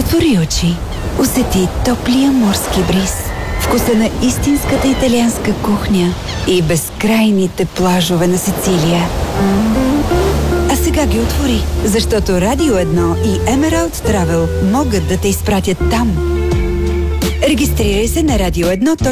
Отвори очи. Усети топлия морски бриз, вкуса на истинската италианска кухня и безкрайните плажове на Сицилия. А сега ги отвори, защото Радио 1 и Emerald Travel могат да те изпратят там. Регистрирай се на radio1.bg.